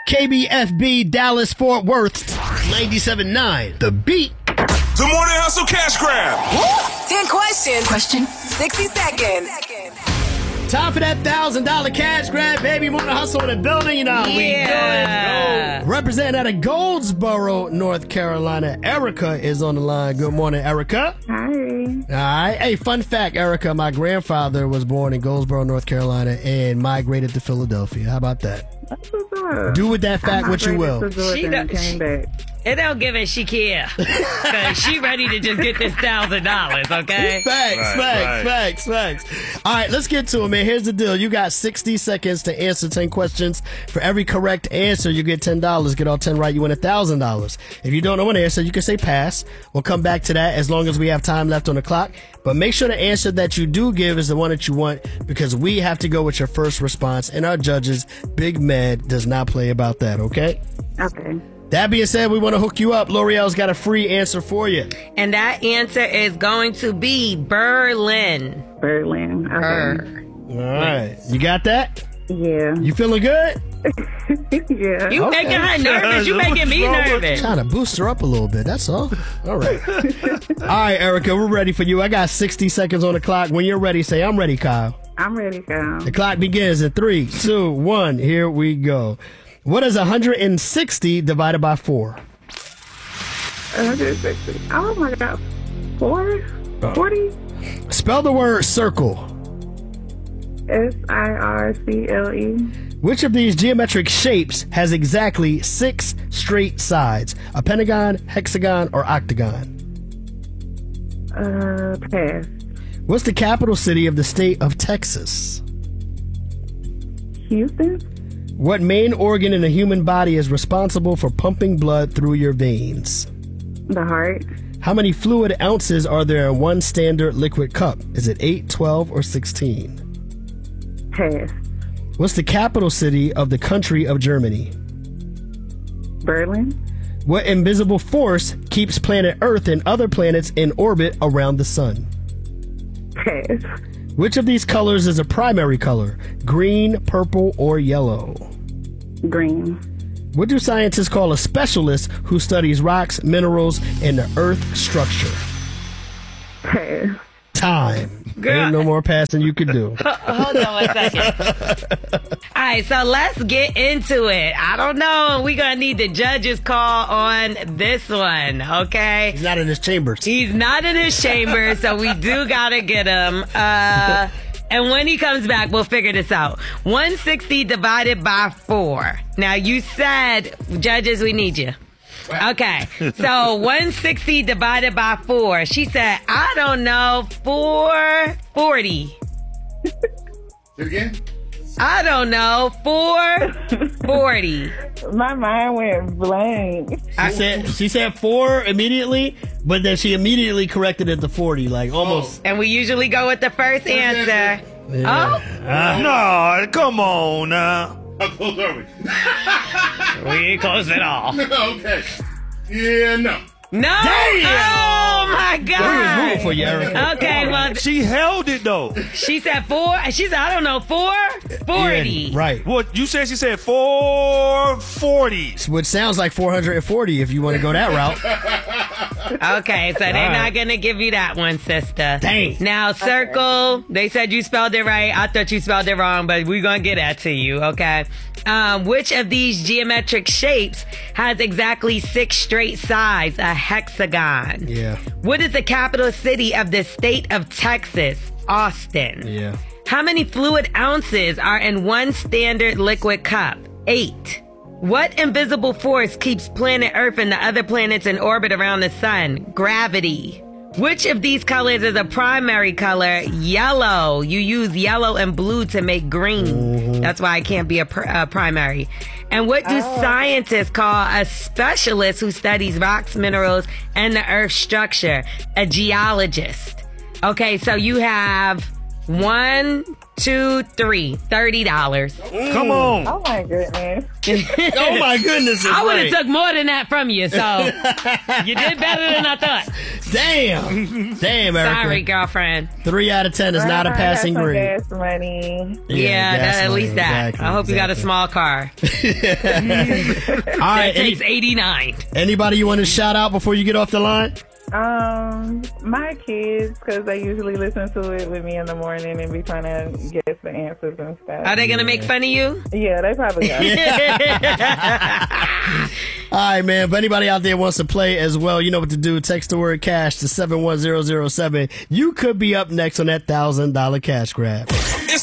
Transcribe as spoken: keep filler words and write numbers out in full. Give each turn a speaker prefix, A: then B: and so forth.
A: K B F B, Dallas, Fort Worth, ninety-seven point nine. The Beat.
B: The Morning Hustle Cash Grab.
C: ten questions. Question. sixty seconds.
A: Time for that one thousand dollars cash grab, baby. Morning Hustle in the building. You know how
D: Yeah.
A: we do. Representing out of Goldsboro, North Carolina, Erica is on the line. Good morning, Erica.
E: Hi.
A: All right. Hey, fun fact, Erica, my grandfather was born in Goldsboro, North Carolina, and migrated to Philadelphia. How about that?
E: That's what's up.
A: Do with that fact
E: I
A: what you will.
E: migrated to Georgia
D: She
E: and
D: don't-
E: came
D: she-
E: back.
D: It don't give a she care. Cause she ready to just get this thousand dollars, okay?
A: Facts,
B: Right,
A: facts,
B: right.
A: facts, facts. All right, let's get to it, man. Here's the deal. You got sixty seconds to answer ten questions. For every correct answer, you get ten dollars. Get all ten right, you win one thousand dollars. If you don't know an answer, you can say pass. We'll come back to that as long as we have time left on the clock. But make sure the answer that you do give is the one that you want, because we have to go with your first response, and our judges, Big Med, does not play about that, okay?
E: Okay.
A: That being said, we want to hook you up. L'Oreal's got a free answer for you.
D: And that answer is going to be Berlin.
E: Berlin. Okay.
D: Ber.
A: All right. You got that?
E: Yeah.
A: You feeling good?
E: yeah.
D: You
A: Okay.
D: making her nervous. You making me nervous.
A: Trying to boost her up a little bit. That's all. All right. All right, Erica, we're ready for you. I got sixty seconds on the clock. When you're ready, say, I'm ready, Kyle.
E: I'm ready, Kyle.
A: The clock begins in three, two, one. Here we go. What is one hundred sixty divided by four?
E: one hundred sixty. Oh my God. Four? forty?
A: Spell the word circle.
E: S I R C L E.
A: Which of these geometric shapes has exactly six straight sides? A pentagon, hexagon, or octagon?
E: Uh, pass.
A: What's the capital city of the state of Texas?
E: Houston?
A: What main organ in the human body is responsible for pumping blood through your veins?
E: The heart?
A: How many fluid ounces are there in one standard liquid cup? Is it eight, twelve, or sixteen?
E: Pass.
A: What's the capital city of the country of Germany?
E: Berlin?
A: What invisible force keeps planet Earth and other planets in orbit around the sun?
E: Pass.
A: Which of these colors is a primary color? Green, purple, or yellow?
E: Green.
A: What do scientists call a specialist who studies rocks, minerals, and the Earth structure?
E: Pass.
A: Time.
D: Girl.
A: Ain't no more passing you could do.
D: Hold on one second. All right, so let's get into it. I don't know. We're going to need the judge's call on this one, okay?
A: He's not in his chambers.
D: He's not in his chamber, so we do got to get him. Uh, and when he comes back, we'll figure this out. one hundred sixty divided by four. Now, you said, judges, we need you. Okay, so one hundred sixty divided by four. She said, I don't know, four forty.
B: Say it again.
D: I don't know, four forty.
E: My mind went blank.
A: She said she said four immediately, but then she immediately corrected it to forty, like almost.
D: And we usually go with the first answer.
A: Yeah.
B: No, come on now. How close are we?
D: Oh, we ain't close at all.
B: Okay. Yeah, no.
D: No!
A: Damn!
D: Oh my
A: We was
D: God!
A: rooting for you, Erica.
D: Okay, well,
B: She held it though.
D: she said four. She said, I don't know, four forty.
A: Yeah, right.
B: What you said? She said four forty.
A: Which sounds like four hundred forty if you want to go that route.
D: Okay, so they're
A: right.
D: not gonna give you that one, sister.
A: Dang.
D: Now, circle. They said you spelled it right. I thought you spelled it wrong, but we're gonna get that to you. Okay. Um, which of these geometric shapes has exactly six straight sides? A hexagon.
A: Yeah.
D: What is the capital city of the state of Texas? Austin.
A: Yeah.
D: How many fluid ounces are in one standard liquid cup? Eight. What invisible force keeps planet Earth and the other planets in orbit around the sun? Gravity. Which of these colors is a primary color? Yellow. You use yellow and blue to make green.
A: Mm-hmm.
D: That's why it can't be a pr- uh, primary. And what do scientists call a specialist who studies rocks, minerals, and the Earth's structure? A geologist. Okay, so you have one two, three. thirty dollars.
B: Come on.
E: Oh my goodness.
A: Oh my goodness.
D: I would have
A: right.
D: took more than that from you, so you did better than I thought.
A: Damn. Damn, Erica.
D: Sorry, girlfriend.
A: Three out of ten is not a
E: I got
A: passing
E: some
A: grade.
E: gas money.
D: Yeah,
A: gas
D: that, at
A: money,
D: least that.
A: exactly,
D: I hope you got a
A: exactly.
D: small car.
A: All right.
D: It takes
A: Any,
D: eighty-nine.
A: anybody you want to shout out before you get off the line?
E: Um, my kids, because they usually listen to it with me in the morning and be trying to guess the answers and stuff.
D: Are they going to make fun of you?
E: Yeah, they probably are.
A: All right, man. If anybody out there wants to play as well, you know what to do. Text the word cash to seven one zero zero seven. You could be up next on that one thousand dollars cash grab.